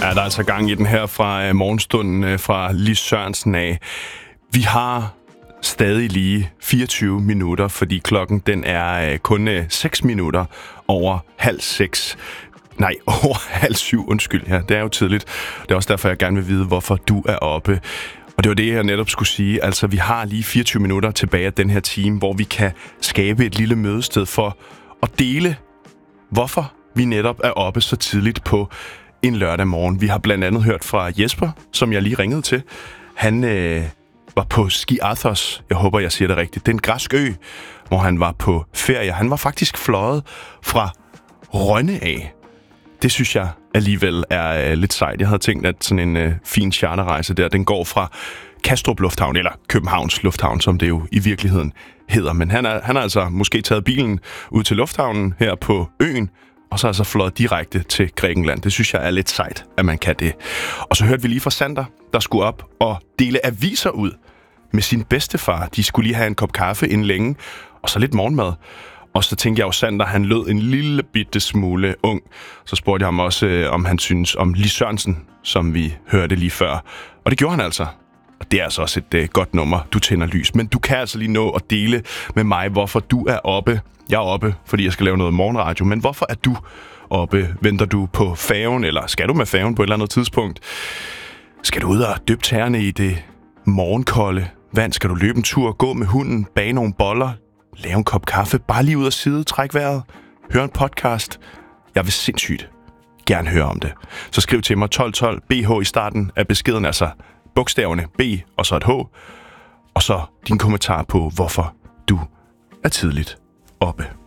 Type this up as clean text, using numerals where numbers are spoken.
Ja, der er altså gang i den her fra morgenstunden fra Lis Sørensen af. Vi har stadig lige 24 minutter, fordi klokken den er kun 6 minutter over 5:30. Nej, over 6:30, undskyld. Ja, det er jo tidligt. Det er også derfor, jeg gerne vil vide, hvorfor du er oppe. Og det var det, jeg netop skulle sige. Altså, vi har lige 24 minutter tilbage af den her time, hvor vi kan skabe et lille mødested for at dele, hvorfor vi netop er oppe så tidligt på en lørdag morgen. Vi har blandt andet hørt fra Jesper, som jeg lige ringede til. Han var på Ski Athos. Jeg håber, jeg siger det rigtigt. Det er en græsk ø, hvor han var på ferie. Han var faktisk fløjet fra Rønne af. Det synes jeg alligevel er lidt sejt. Jeg havde tænkt, at sådan en fin charterrejse der, den går fra Kastrup Lufthavn, eller Københavns Lufthavn, som det jo i virkeligheden hedder. Men han har altså måske taget bilen ud til lufthavnen her på øen, og så altså fløjet direkte til Grækenland. Det synes jeg er lidt sejt, at man kan det. Og så hørte vi lige fra Sander, der skulle op og dele aviser ud med sin bedstefar. De skulle lige have en kop kaffe inden længe, og så lidt morgenmad. Og så tænkte jeg jo, Sander, han lød en lille bitte smule ung. Så spurgte jeg ham også, om han synes om Lis Sørensen, som vi hørte lige før. Og det gjorde han altså. Og det er altså også et godt nummer, Du tænder lys. Men du kan altså lige nå at dele med mig, hvorfor du er oppe. Jeg er oppe, fordi jeg skal lave noget morgenradio. Men hvorfor er du oppe? Venter du på færgen, eller skal du med færgen på et eller andet tidspunkt? Skal du ud og dyppe tæerne i det morgenkolde vand? Skal du løbe en tur, gå med hunden, bage nogle boller, lave en kop kaffe, bare lige ud og sidde, træk vejret, høre en podcast? Jeg vil sindssygt gerne høre om det. Så skriv til mig 1212 BH i starten af beskeden, altså bogstaverne B og så et H, og så din kommentar på, hvorfor du er tidligt oppe.